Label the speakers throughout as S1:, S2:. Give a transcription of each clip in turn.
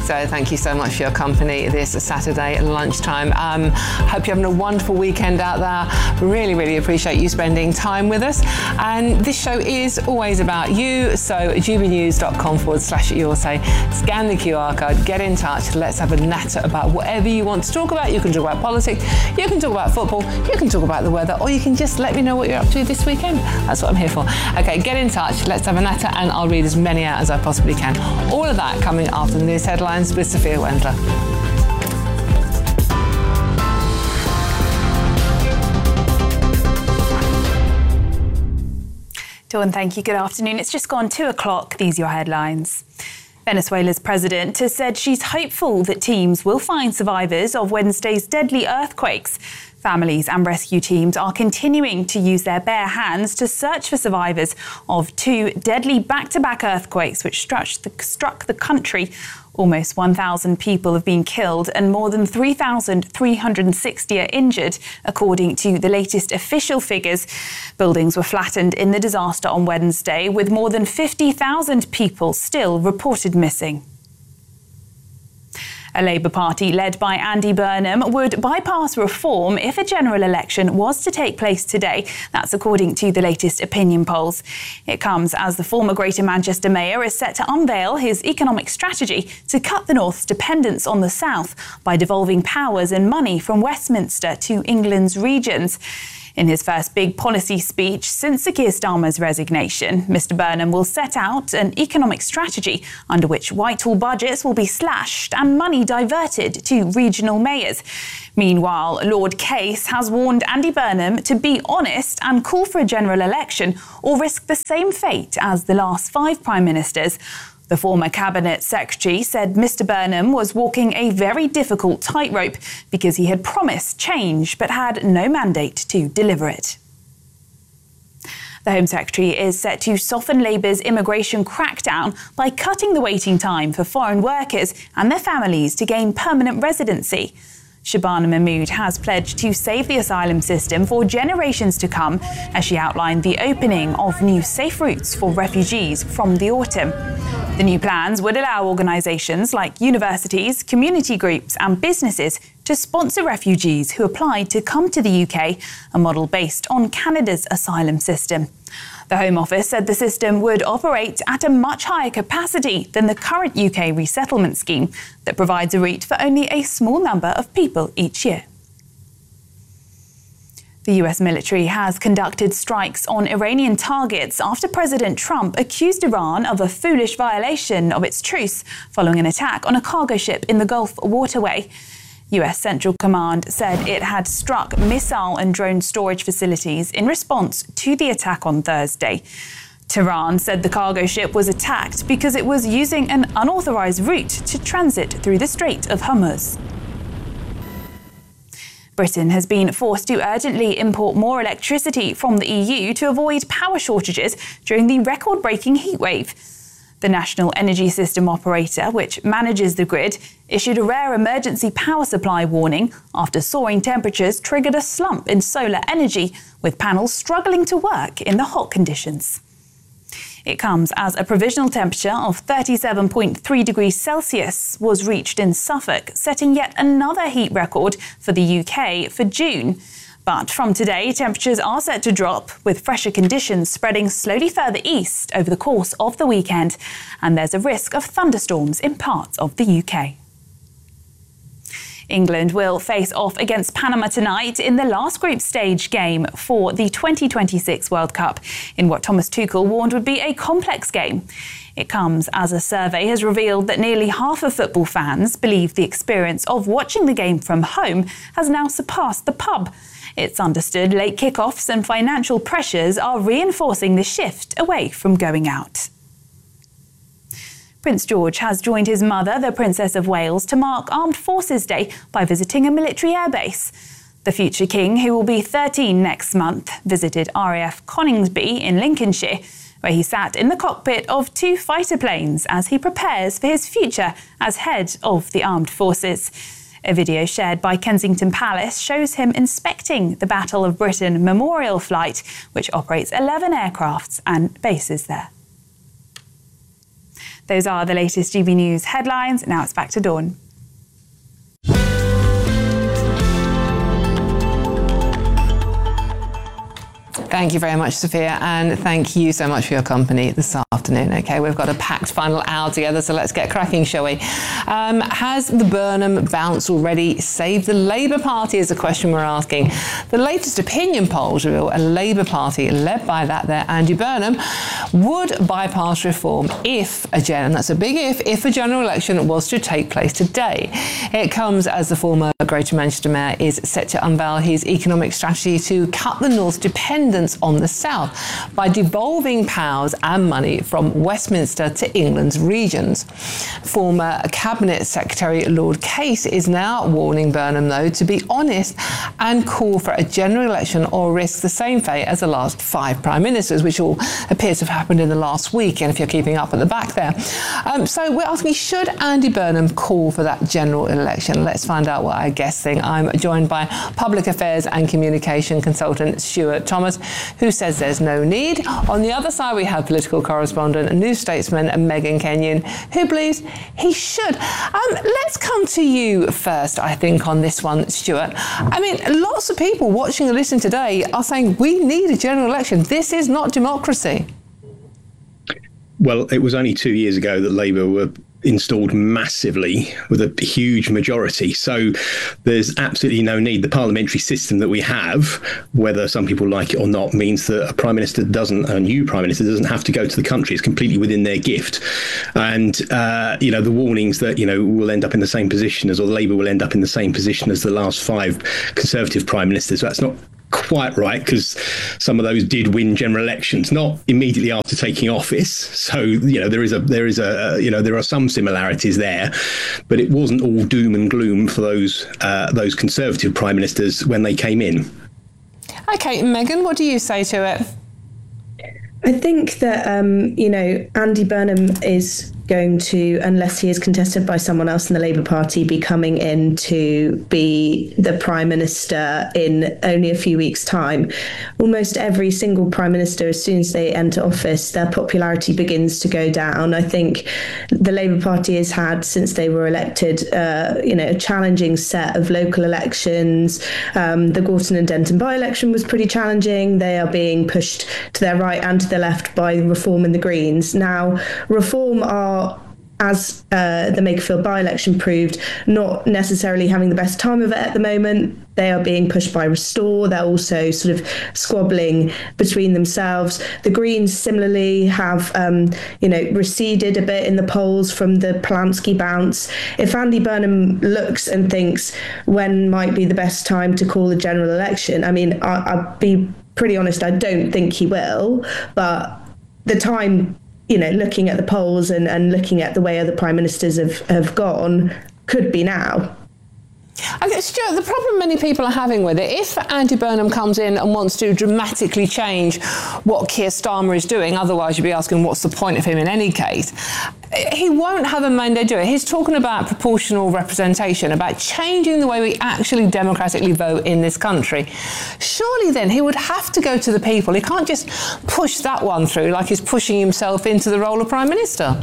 S1: So thank you so much for your company this Saturday at lunchtime. Hope you're having a wonderful weekend out there. Really, really appreciate you spending time with us. And this show is always about you. So gbnews.com/yoursay. Scan the QR code, get in touch. Let's have a natter about whatever you want to talk about. You can talk about politics, you can talk about football, you can talk about the weather, or you can just let me know what you're up to this weekend. That's what I'm here for. Okay, get in touch. Let's have a natter, and I'll read as many out as I possibly can. All of that coming after the news headlines with Sophia Wendler.
S2: Dawn, thank you. Good afternoon. It's just gone 2 o'clock. These are your headlines. Venezuela's president has said she's hopeful that teams will find survivors of Wednesday's deadly earthquakes. Families and rescue teams are continuing to use their bare hands to search for survivors of 2 deadly back-to-back earthquakes which struck the country. Almost 1,000 people have been killed and more than 3,360 are injured, according to the latest official figures. Buildings were flattened in the disaster on Wednesday, with more than 50,000 people still reported missing. A Labour Party led by Andy Burnham would bypass reform if a general election was to take place today. That's according to the latest opinion polls. It comes as the former Greater Manchester Mayor is set to unveil his economic strategy to cut the North's dependence on the South by devolving powers and money from Westminster to England's regions. In his first big policy speech since Sir Keir Starmer's resignation, Mr Burnham will set out an economic strategy under which Whitehall budgets will be slashed and money diverted to regional mayors. Meanwhile, Lord Case has warned Andy Burnham to be honest and call for a general election or risk the same fate as the last 5 prime ministers. The former Cabinet Secretary said Mr Burnham was walking a very difficult tightrope because he had promised change but had no mandate to deliver it. The Home Secretary is set to soften Labour's immigration crackdown by cutting the waiting time for foreign workers and their families to gain permanent residency. Shabana Mahmood has pledged to save the asylum system for generations to come as she outlined the opening of new safe routes for refugees from the autumn. The new plans would allow organisations like universities, community groups and businesses to sponsor refugees who applied to come to the UK, a model based on Canada's asylum system. The Home Office said the system would operate at a much higher capacity than the current UK resettlement scheme that provides a route for only a small number of people each year. The US military has conducted strikes on Iranian targets after President Trump accused Iran of a foolish violation of its truce following an attack on a cargo ship in the Gulf waterway. US Central Command said it had struck missile and drone storage facilities in response to the attack on Thursday. Tehran said the cargo ship was attacked because it was using an unauthorized route to transit through the Strait of Hormuz. Britain has been forced to urgently import more electricity from the EU to avoid power shortages during the record-breaking heatwave. The National Energy System Operator, which manages the grid, issued a rare emergency power supply warning after soaring temperatures triggered a slump in solar energy, with panels struggling to work in the hot conditions. It comes as a provisional temperature of 37.3 degrees Celsius was reached in Suffolk, setting yet another heat record for the UK for June. But from today, temperatures are set to drop, with fresher conditions spreading slowly further east over the course of the weekend. And there's a risk of thunderstorms in parts of the UK. England will face off against Panama tonight in the last group stage game for the 2026 World Cup, in what Thomas Tuchel warned would be a complex game. It comes as a survey has revealed that nearly half of football fans believe the experience of watching the game from home has now surpassed the pub. It's understood late kickoffs and financial pressures are reinforcing the shift away from going out. Prince George has joined his mother, the Princess of Wales, to mark Armed Forces Day by visiting a military airbase. The future king, who will be 13 next month, visited RAF Coningsby in Lincolnshire, where he sat in the cockpit of 2 fighter planes as he prepares for his future as head of the armed forces. A video shared by Kensington Palace shows him inspecting the Battle of Britain Memorial Flight, which operates 11 aircrafts and bases there. Those are the latest GB News headlines. Now it's back to Dawn.
S1: Thank you very much, Sophia, and thank you so much for your company this afternoon. OK, we've got a packed final hour together, so let's get cracking, shall we? Has the Burnham bounce already saved the Labour Party is the question we're asking. The latest opinion polls reveal a Labour Party led by that there, Andy Burnham, would bypass reform and that's a big if a general election was to take place today. It comes as the former Greater Manchester Mayor is set to unveil his economic strategy to cut the North's dependence on the South by devolving powers and money from Westminster to England's regions. Former Cabinet Secretary Lord Case is now warning Burnham, though, to be honest and call for a general election or risk the same fate as the last 5 prime ministers, which all appears to have happened in the last week, and if you're keeping up at the back there. So we're asking, should Andy Burnham call for that general election? Let's find out what our guests think. I'm joined by Public Affairs and Communication Consultant Stuart Thomas, who says there's no need. On the other side, we have political correspondent and New Statesman Megan Kenyon, who believes he should. Let's come to you first, I think, on this one, Stuart. I mean, lots of people watching and listening today are saying we need a general election. This is not democracy.
S3: Well, it was only 2 years ago that Labour were installed massively with a huge majority. So there's absolutely no need. The parliamentary system that we have, whether some people like it or not, means that a new prime minister doesn't have to go to the country. It's completely within their gift. And, the warnings that, we'll end up in the same position or Labour will end up in the same position as the last 5 Conservative prime ministers. That's not quite right, because some of those did win general elections, not immediately after taking office. So there are some similarities there, but it wasn't all doom and gloom for those Conservative prime ministers when they came in.
S1: OK, Megan, what do you say to it?
S4: I think that Andy Burnham is going to, unless he is contested by someone else in the Labour Party, be coming in to be the Prime Minister in only a few weeks' time. Almost every single Prime Minister, as soon as they enter office, their popularity begins to go down. I think the Labour Party has had, since they were elected, a challenging set of local elections. The Gorton and Denton by-election was pretty challenging. They are being pushed to their right and to their left by Reform and the Greens. Now, Reform are, as the Makerfield by-election proved, not necessarily having the best time of it at the moment. They are being pushed by Restore. They're also sort of squabbling between themselves. The Greens similarly have, receded a bit in the polls from the Polanski bounce. If Andy Burnham looks and thinks when might be the best time to call a general election, I mean, I'll be pretty honest, I don't think he will, but the time, looking at the polls and looking at the way other prime ministers have gone, could be now.
S1: Okay, Stuart, the problem many people are having with it, if Andy Burnham comes in and wants to dramatically change what Keir Starmer is doing, otherwise you'd be asking what's the point of him in any case, he won't have a mandate to do it. He's talking about proportional representation, about changing the way we actually democratically vote in this country. Surely then he would have to go to the people. He can't just push that one through like he's pushing himself into the role of Prime Minister.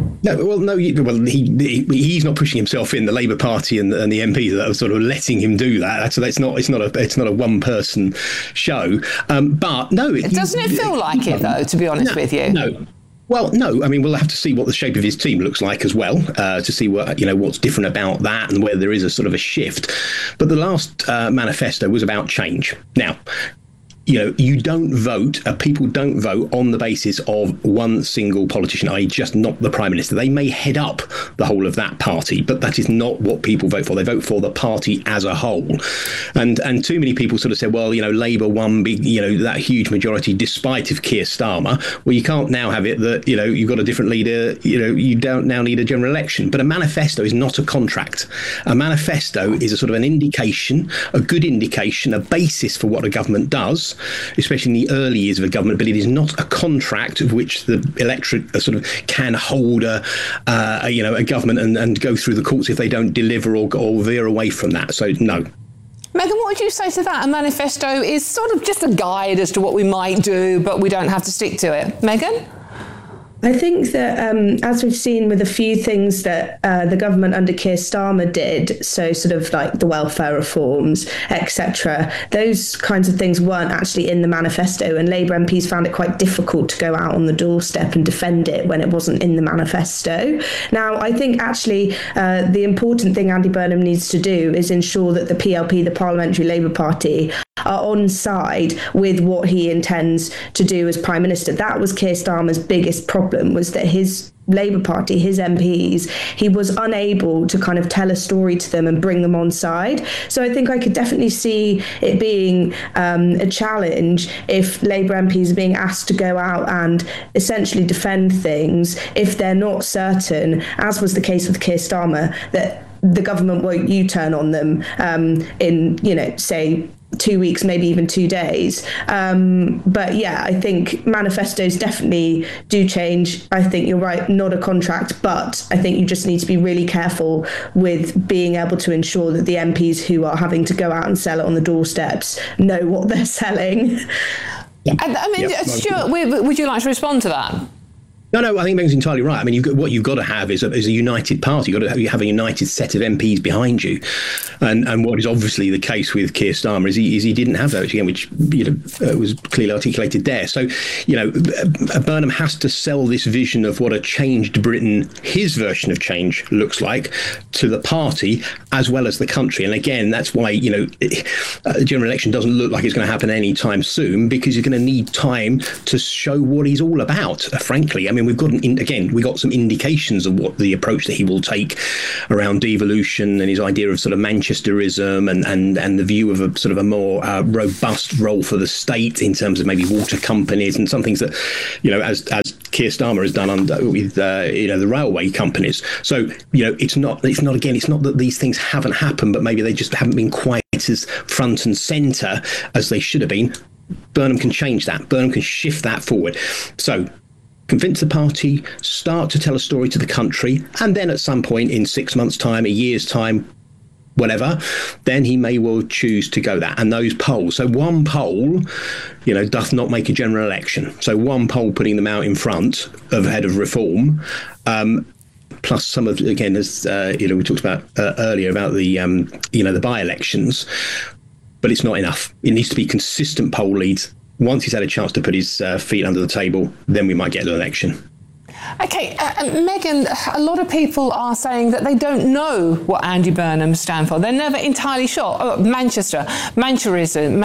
S1: He's not pushing himself in. The Labour Party and the MPs that are sort of letting him do that. So it's not a one-person show. But no, doesn't it feel like it though? To be honest with you,
S3: no. Well, no. I mean, we'll have to see what the shape of his team looks like as well, to see what's different about that and whether there is a sort of a shift. But the last manifesto was about change. Now, you don't vote, people don't vote on the basis of one single politician, i.e. just not the Prime Minister. They may head up the whole of that party, but that is not what people vote for. They vote for the party as a whole. And too many people sort of said, well, Labour won big, that huge majority despite of Keir Starmer. Well, you can't now have it that, you've got a different leader, you don't now need a general election. But a manifesto is not a contract. A manifesto is a sort of an indication, a good indication, a basis for what a government does, especially in the early years of a government, but it is not a contract of which the electorate sort of can hold a government and go through the courts if they don't deliver or veer away from that. So no.
S1: Megan, what would you say to that? A manifesto is sort of just a guide as to what we might do, but we don't have to stick to it. Megan?
S4: I think that as we've seen with a few things that the government under Keir Starmer did, so sort of like the welfare reforms, etc., those kinds of things weren't actually in the manifesto, and Labour MPs found it quite difficult to go out on the doorstep and defend it when it wasn't in the manifesto. Now, I think actually the important thing Andy Burnham needs to do is ensure that the PLP, the Parliamentary Labour Party, are on side with what he intends to do as Prime Minister. That was Keir Starmer's biggest problem, was that his Labour Party, his MPs, he was unable to kind of tell a story to them and bring them on side. So I think I could definitely see it being a challenge if Labour MPs are being asked to go out and essentially defend things if they're not certain, as was the case with Keir Starmer, that the government won't U-turn on them in, say, 2 weeks, maybe even 2 days. But yeah, I think manifestos definitely do change. I think you're right, not a contract, but I think you just need to be really careful with being able to ensure that the MPs who are having to go out and sell it on the doorsteps know what they're selling.
S1: Yeah. Stuart, would you like to respond to that?
S3: No, I think Meg's entirely right. I mean, what you've got to have is a united party. You've got to have a united set of MPs behind you. And what is obviously the case with Keir Starmer is he didn't have those again, which was clearly articulated there. So, Burnham has to sell this vision of what a changed Britain, his version of change, looks like to the party as well as the country. And again, that's why the general election doesn't look like it's going to happen anytime soon, because he's going to need time to show what he's all about. Frankly, I mean, we got some indications of what the approach that he will take around devolution and his idea of sort of Manchesterism and the view of a sort of a more robust role for the state in terms of maybe water companies and some things that, as Keir Starmer has done with the railway companies. So, it's not that these things haven't happened, but maybe they just haven't been quite as front and centre as they should have been. Burnham can change that. Burnham can shift that forward. So, convince the party, start to tell a story to the country, and then at some point in 6 months' time, a year's time, whatever, then he may well choose to go that. And those polls, so one poll, doth not make a general election. So one poll putting them out in front of head of reform, plus some of, again, as we talked about earlier about the by-elections, but it's not enough. It needs to be consistent poll leads. Once he's had a chance to put his feet under the table, then we might get an election.
S1: OK, Megan, a lot of people are saying that they don't know what Andy Burnham stands for. They're never entirely sure. Oh, Manchesterism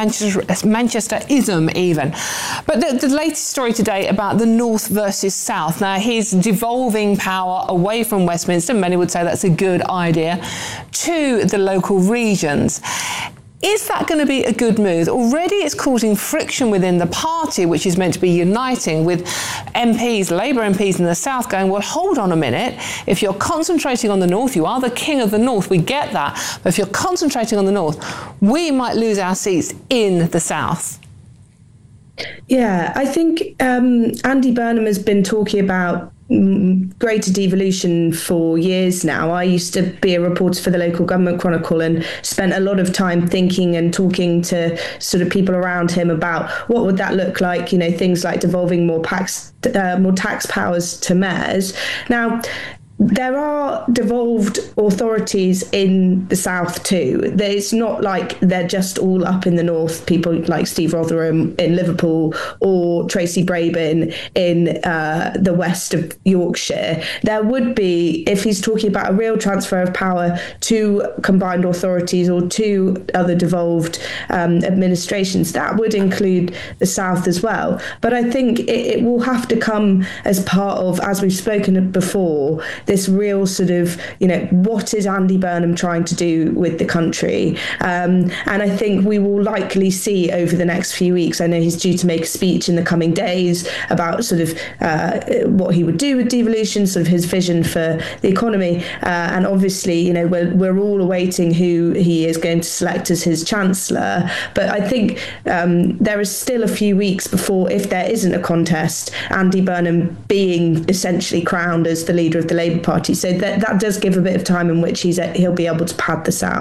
S1: even. But the latest story today about the North versus South. Now, he's devolving power away from Westminster. Many would say that's a good idea, to the local regions. Is that going to be a good move? Already it's causing friction within the party, which is meant to be uniting, with MPs, Labour MPs in the South going, well, hold on a minute. If you're concentrating on the North, you are the king of the North, we get that. But if you're concentrating on the North, we might lose our seats in the South. Yeah,
S4: I think Andy Burnham has been talking about greater devolution for years now. I used to be a reporter for the Local Government Chronicle and spent a lot of time thinking and talking to sort of people around him about what would that look like, things like devolving more tax powers to mayors. Now, there are devolved authorities in the South too. It's not like they're just all up in the North, people like Steve Rotherham in Liverpool or Tracy Brabin in the west of Yorkshire. There would be, if he's talking about a real transfer of power to combined authorities or to other devolved administrations, that would include the South as well. But I think it will have to come as part of, as we've spoken before, this real sort of, what is Andy Burnham trying to do with the country? And I think we will likely see over the next few weeks, I know he's due to make a speech in the coming days about sort of what he would do with devolution, sort of his vision for the economy. And obviously, we're all awaiting who he is going to select as his chancellor. But I think there is still a few weeks before, if there isn't a contest, Andy Burnham being essentially crowned as the leader of the Labour Party. So that does give a bit of time in which he'll be able to pad this out.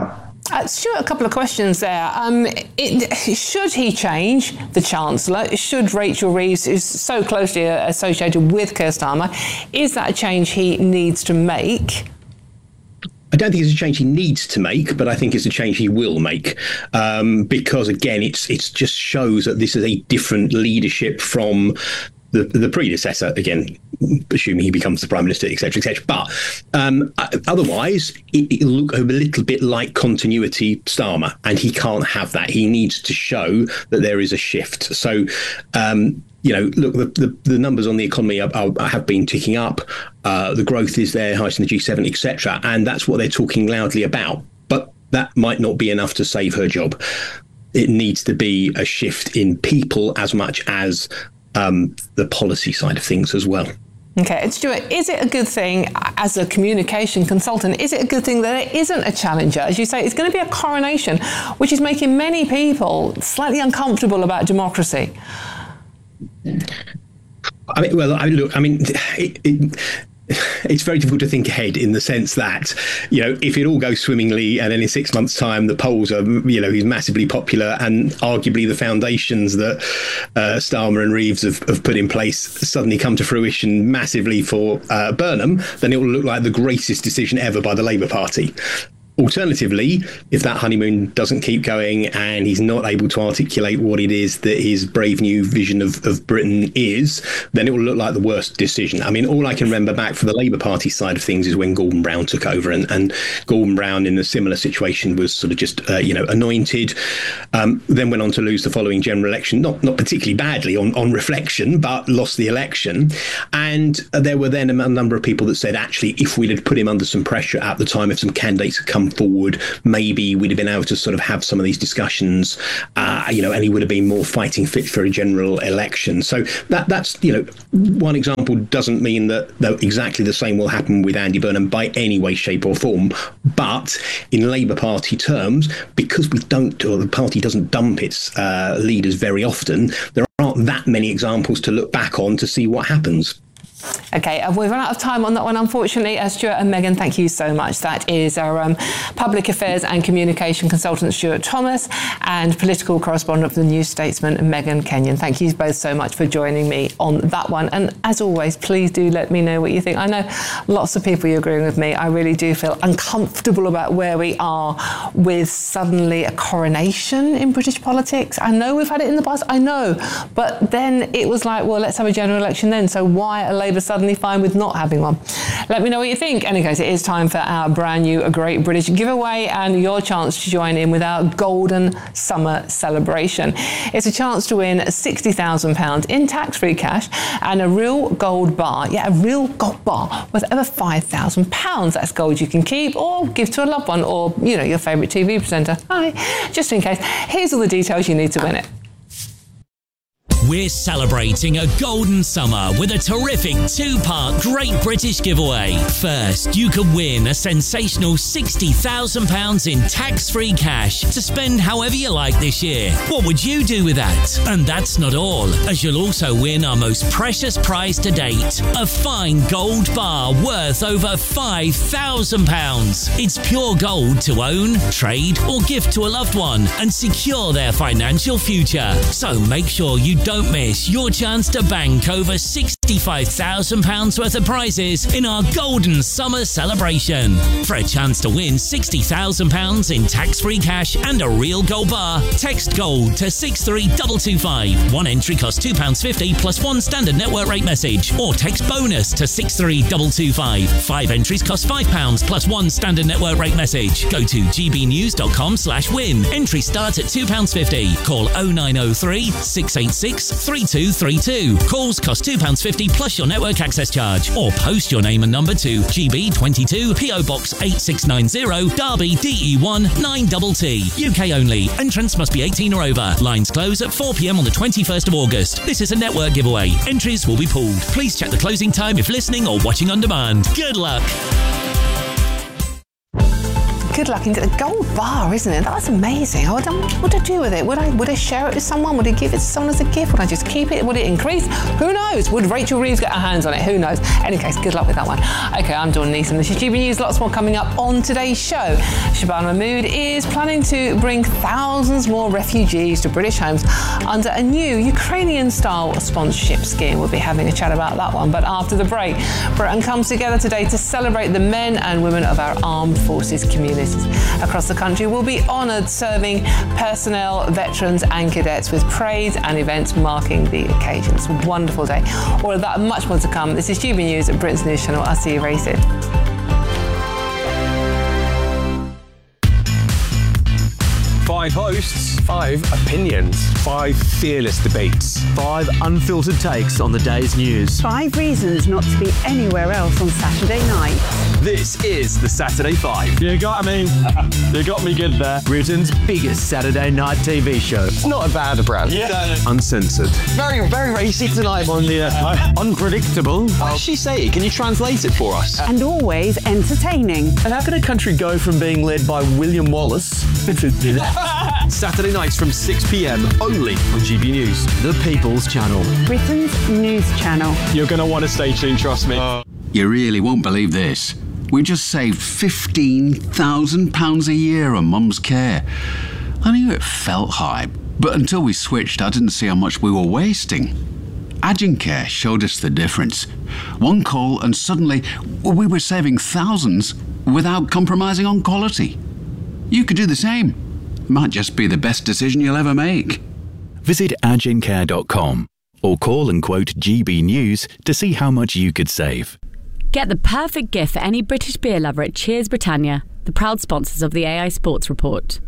S1: Stuart, a couple of questions there. Should he change the Chancellor? Should Rachel Reeves, who's so closely associated with Keir Starmer, is that a change he needs to make?
S3: I don't think it's a change he needs to make, but I think it's a change he will make, because, again, it's just shows that this is a different leadership from the predecessor, again, assuming he becomes the Prime Minister, etc., etc. But otherwise, it'll look a little bit like continuity Starmer, and he can't have that. He needs to show that there is a shift. So, look, the numbers on the economy have been ticking up. The growth is there, highest in the G7, etc., and that's what they're talking loudly about. But that might not be enough to save her job. It needs to be a shift in people as much as the policy side of things as well.
S1: Okay, and Stuart, is it a good thing, as a communication consultant, is it a good thing that there isn't a challenger? As you say, it's going to be a coronation, which is making many people slightly uncomfortable about democracy.
S3: It's very difficult to think ahead, in the sense that, if it all goes swimmingly and then in 6 months' time the polls are, he's massively popular, and arguably the foundations that Starmer and Reeves have put in place suddenly come to fruition massively for Burnham, then it will look like the greatest decision ever by the Labour Party. Alternatively, if that honeymoon doesn't keep going and he's not able to articulate what it is that his brave new vision of Britain is, then it will look like the worst decision. I mean, all I can remember back for the Labour Party side of things is when Gordon Brown took over, and Gordon Brown, in a similar situation, was sort of just anointed, then went on to lose the following general election, not particularly badly on reflection, but lost the election. And there were then a number of people that said, actually, if we'd have put him under some pressure at the time, if some candidates had come forward, maybe we'd have been able to sort of have some of these discussions, and he would have been more fighting fit for a general election. So that's one example. Doesn't mean that exactly the same will happen with Andy Burnham by any way, shape or form. But in Labour Party terms, because the party doesn't dump its leaders very often, there aren't that many examples to look back on to see what happens.
S1: Okay, we've run out of time on that one, unfortunately. Stuart and Megan, thank you so much. That is our public affairs and communication consultant, Stuart Thomas, and political correspondent for the New Statesman, Megan Kenyon. Thank you both so much for joining me on that one. And as always, please do let me know what you think. I know lots of people are agreeing with me. I really do feel uncomfortable about where we are with suddenly a coronation in British politics. I know we've had it in the past, I know. But then it was like, well, let's have a general election then. So why are Labour suddenly fine with not having one? Let me know what you think. In any case, it is time for our brand new Great British giveaway and your chance to join in with our golden summer celebration. It's a chance to win £60,000 in tax-free cash and a real gold bar. Yeah, a real gold bar worth over £5,000. That's gold you can keep or give to a loved one or, your favourite TV presenter. Hi. Just in case, here's all the details you need to win it.
S5: We're celebrating a golden summer with a terrific two-part Great British giveaway. First, you could win a sensational £60,000 in tax-free cash to spend however you like this year. What would you do with that? And that's not all, as you'll also win our most precious prize to date, a fine gold bar worth over £5,000. It's pure gold to own, trade or gift to a loved one and secure their financial future. So make sure you don't miss your chance to bank over £65,000 worth of prizes in our golden summer celebration. For a chance to win £60,000 in tax-free cash and a real gold bar, text GOLD to 63225. One entry costs £2.50 plus one standard network rate message, or text BONUS to 63225. 5 entries cost £5 plus one standard network rate message. Go to gbnews.com/win. Entry starts at £2.50. Call 0903 686 3232. Calls cost £2.50 plus your network access charge, or post your name and number to GB22 PO Box 8690 Derby DE1 9TT. UK only. Entrance must be 18 or over. Lines close at 4 p.m. on the 21st of August. This is a network giveaway. Entries will be pulled. Please check the closing time if listening or watching on demand. Good luck.
S1: good luck. And get a gold bar, isn't it? That's amazing. What would I do with it? Would I share it with someone? Would I give it to someone as a gift? Would I just keep it? Would it increase? Who knows? Would Rachel Reeves get her hands on it? Who knows? In any case, good luck with that one. Okay, I'm Dawn Neeson. This is GB News. Lots more coming up on today's show. Shabana Mahmood is planning to bring thousands more refugees to British homes under a new Ukrainian-style sponsorship scheme. We'll be having a chat about that one. But after the break, Britain comes together today to celebrate the men and women of our armed forces communities. Across the country will be honoured, serving personnel, veterans and cadets with parades and events marking the occasion. It's a wonderful day. All of that and much more to come. This is GB News at Britain's News Channel. I'll see you very soon.
S6: 5 hosts, 5 opinions, 5 fearless debates, 5 unfiltered takes on the day's news.
S7: 5 reasons not to be anywhere else on Saturday night.
S6: This is the Saturday 5. You got me good there. Britain's biggest Saturday night TV show. It's not a bad brand. Yeah. Uncensored. Very, very racy tonight on the unpredictable. What did she say? Can you translate it for us?
S7: And always entertaining.
S6: And how can a country go from being led by William Wallace Saturday nights from 6 p.m. only on GB News, the People's Channel.
S7: Britain's News Channel.
S6: You're going to want to stay tuned, trust me.
S8: You really won't believe this. We just saved £15,000 a year on Mum's care. I knew it felt high, but until we switched, I didn't see how much we were wasting. Agencare showed us the difference. One call and suddenly we were saving thousands without compromising on quality. You could do the same. Might just be the best decision you'll ever make.
S9: Visit agencare.com or call and quote GB News to see how much you could save.
S10: Get the perfect gift for any British beer lover at Cheers Britannia, the proud sponsors of the AI Sports Report.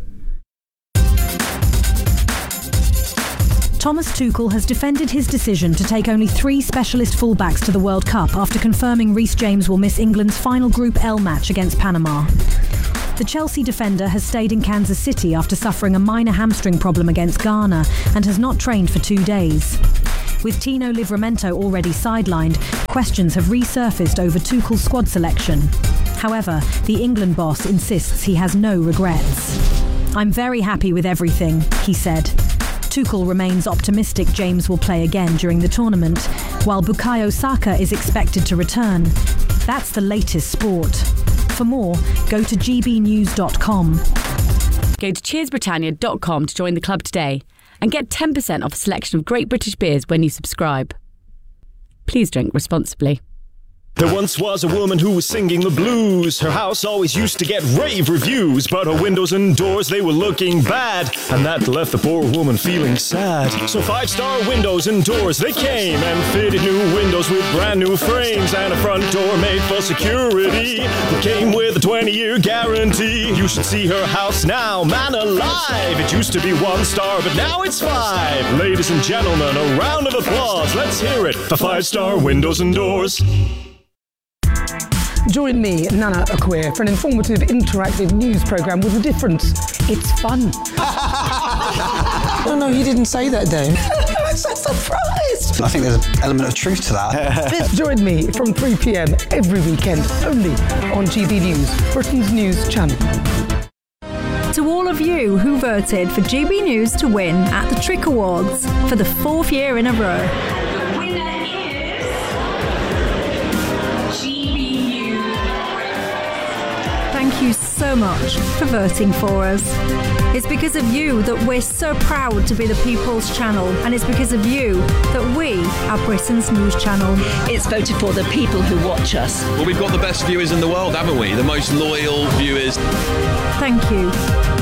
S11: Thomas Tuchel has defended his decision to take only 3 specialist fullbacks to the World Cup after confirming Reece James will miss England's final Group L match against Panama. The Chelsea defender has stayed in Kansas City after suffering a minor hamstring problem against Ghana and has not trained for 2 days. With Tino Livramento already sidelined, questions have resurfaced over Tuchel's squad selection. However, the England boss insists he has no regrets. "I'm very happy with everything," he said. Tuchel remains optimistic James will play again during the tournament, while Bukayo Saka is expected to return. That's the latest sport. For more, go to gbnews.com.
S10: Go to cheersbritannia.com to join the club today and get 10% off a selection of great British beers when you subscribe. Please drink responsibly.
S12: There once was a woman who was singing the blues. Her house always used to get rave reviews, but her windows and doors, they were looking bad, and that left the poor woman feeling sad. So 5-star windows and doors, they came and fitted new windows with brand new frames and a front door made for security. It came with a 20-year guarantee. You should see her house now, man alive. It used to be 1 star, but now it's 5. Ladies and gentlemen, a round of applause. Let's hear it for 5-star windows and doors.
S13: Join me, Nana Akwe, for an informative, interactive news programme with a difference. It's fun. No, he didn't say that, Dave. I'm so surprised.
S14: I think there's an element of truth to that.
S13: Join me from 3 p.m. every weekend, only on GB News, Britain's News Channel.
S11: To all of you who voted for GB News to win at the Trick Awards for the 4th year in a row. Thank you so much for voting for us. It's because of you that we're so proud to be the People's Channel, and it's because of you that we are Britain's News Channel.
S15: It's voted for the people who watch us.
S16: Well, we've got the best viewers in the world, haven't we? The most loyal viewers.
S11: Thank you.